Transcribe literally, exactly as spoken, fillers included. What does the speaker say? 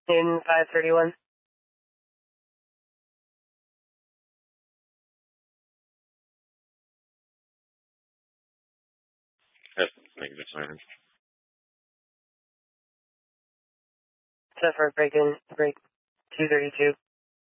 in five thirty-one. Yes, negative siren. Set for break in, break two thirty-two.